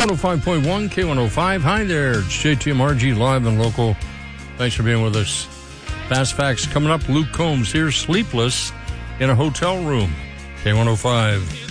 105.1 K105. Hi there, it's JTMRG live and local. Thanks for being with us. Fast Facts coming up. Luke Combs here, sleepless in a hotel room. K105.